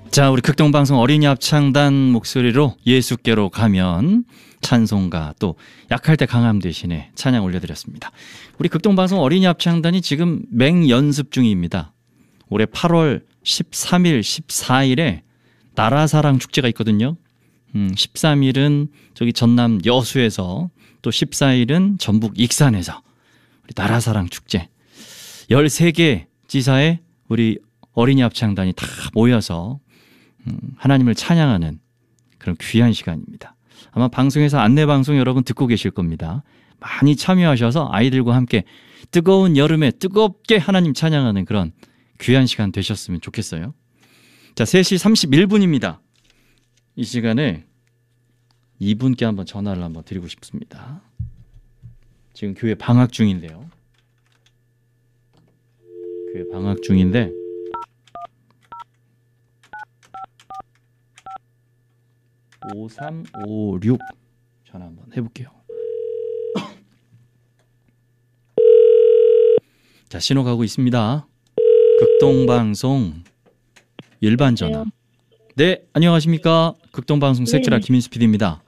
자, 우리 극동방송 어린이 합창단 목소리로 예수께로 가면 찬송가, 또 약할 때 강함 대신에 찬양 올려드렸습니다. 우리 극동방송 어린이 합창단이 지금 맹연습 중입니다. 올해 8월 13일, 14일에 나라사랑 축제가 있거든요. 13일은 저기 전남 여수에서, 또 14일은 전북 익산에서 우리 나라사랑 축제 13개 지사에 우리 어린이 합창단이 다 모여서 하나님을 찬양하는 그런 귀한 시간입니다. 아마 방송에서 안내방송 여러분 듣고 계실 겁니다. 많이 참여하셔서 아이들과 함께 뜨거운 여름에 뜨겁게 하나님 찬양하는 그런 귀한 시간 되셨으면 좋겠어요. 자, 3시 31분입니다. 이 시간에 이분께 한번 전화를 한번 드리고 싶습니다. 지금 교회 방학 중인데요. 교회 방학 중인데 5356 전화 한번 해볼게요. 자, 신호 가고 있습니다. 극동방송 일반 전화. 네, 안녕하십니까. 극동방송 색칠아 김인수 PD입니다.